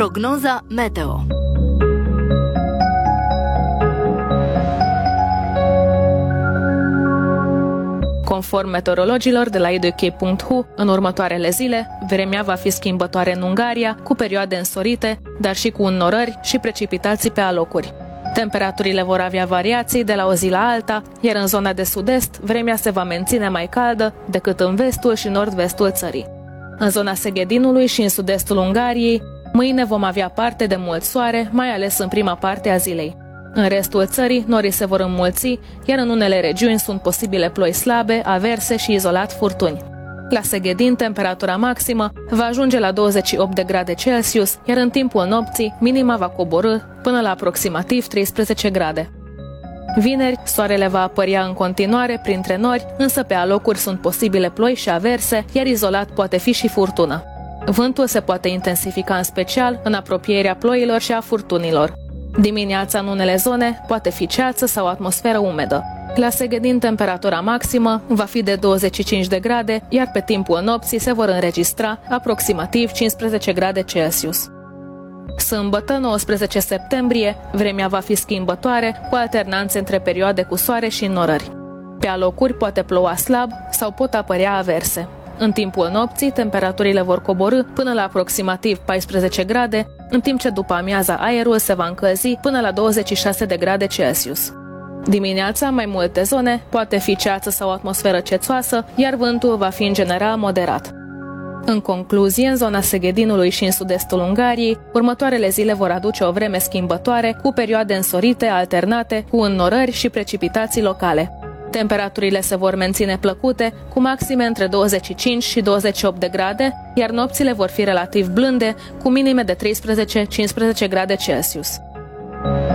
Prognoza meteo. Conform meteorologilor de la idk.hu, în următoarele zile, vremea va fi schimbătoare în Ungaria, cu perioade însorite, dar și cu înnorări și precipitații pe alocuri. Temperaturile vor avea variații de la o zi la alta, iar în zona de sud-est, vremea se va menține mai caldă decât în vestul și nord-vestul țării. În zona Seghedinului și în sud-estul Ungariei, mâine vom avea parte de mult soare, mai ales în prima parte a zilei. În restul țării, norii se vor înmulți, iar în unele regiuni sunt posibile ploi slabe, averse și izolat furtuni. La Seghedin, temperatura maximă va ajunge la 28 de grade Celsius, iar în timpul nopții, minima va coborî până la aproximativ 13 grade. Vineri, soarele va apărea în continuare printre nori, însă pe alocuri sunt posibile ploi și averse, iar izolat poate fi și furtună. Vântul se poate intensifica în special în apropierea ploilor și a furtunilor. Dimineața în unele zone poate fi ceață sau atmosferă umedă. La Seghedin, temperatura maximă va fi de 25 de grade, iar pe timpul nopții se vor înregistra aproximativ 15 grade Celsius. Sâmbătă, 19 septembrie, vremea va fi schimbătoare, cu alternanțe între perioade cu soare și înnorări. Pe alocuri poate ploua slab sau pot apărea averse. În timpul nopții, temperaturile vor coborî până la aproximativ 14 grade, în timp ce după amiaza aerul se va încălzi până la 26 de grade Celsius. Dimineața, mai multe zone, poate fi ceață sau atmosferă cețoasă, iar vântul va fi în general moderat. În concluzie, în zona Seghedinului și în sud-estul Ungariei, următoarele zile vor aduce o vreme schimbătoare, cu perioade însorite, alternate, cu înnorări și precipitații locale. Temperaturile se vor menține plăcute, cu maxime între 25 și 28 de grade, iar nopțile vor fi relativ blânde, cu minime de 13-15 grade Celsius.